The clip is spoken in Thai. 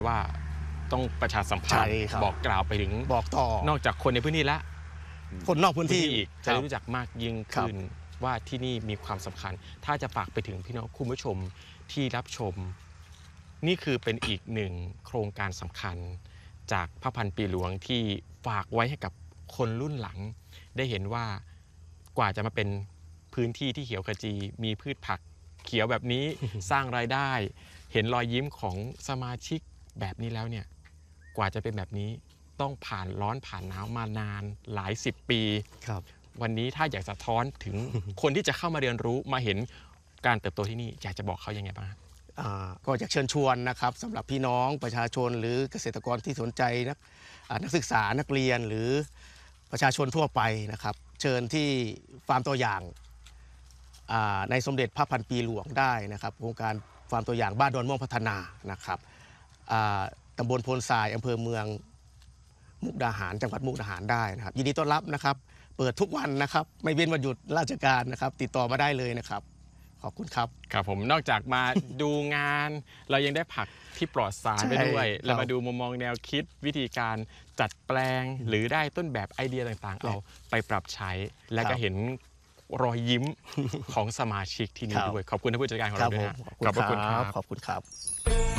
ว่าต้องประชาสัมพันธ์บอกกล่าวไปถึงบอกต่อนอกจากคนในพื้นที่แล้วคนนอกพื้นที่อีกจะได้รู้จักมากยิ่งขึ้นว่าที่นี่มีความสำคัญถ้าจะฝากไปถึงพี่น้องคุณผู้ชมที่รับชมนี่คือเป็นอีกหนึ่งโครงการสำคัญจากพระพันปีหลวงที่ฝากไว้ให้กับคนรุ่นหลังได้เห็นว่ากว่าจะมาเป็นพื้นที่ที่เขียวขจีมีพืชผักเขียวแบบนี้ สร้างรายได้เห็นรอยยิ้มของสมาชิกแบบนี้แล้วเนี่ยกว่าจะเป็นแบบนี้ต้องผ่านร้อนผ่านหนาวมานานหลาย10 ปีวันนี้ถ้าอยากสะท้อนถึง คนที่จะเข้ามาเรียนรู้มาเห็นการเติบโตที่นี่อยากจะบอกเขายังไงบ้างก็อยากเชิญชวนนะครับสำหรับพี่น้องประชาชนหรือเกษตรกรที่สนใจนักศึกษานักเรียนหรือประชาชนทั่วไปนะครับเชิญที่ฟาร์มตัวอย่างในสมเด็จพระพันปีหลวงได้นะครับโครงการฟาร์มตัวอย่างบ้านดอนม่วงพัฒนานะครับตำบลโพนทรายอำเภอเมืองมุกดาหารจังหวัดมุกดาหารได้นะครับยินดีต้อนรับนะครับเปิดทุกวันนะครับไม่เว้นวันหยุดราชการนะครับติดต่อมาได้เลยนะครับขอบคุณครับครับผมนอกจากมาดูงานเรายังได้ผักที่ปลอดสารไปด้วยเรามาดูมุมมองแนวคิดวิธีการจัดแปลงหรือได้ต้นแบบไอเดียต่างๆเอาไปปรับใช้และก็เห็นรอยยิ้มของสมาชิกที่นี่ด้วยขอบคุณท่านผู้จัดการของเราด้วยขอบคุณครับขอบคุณครับ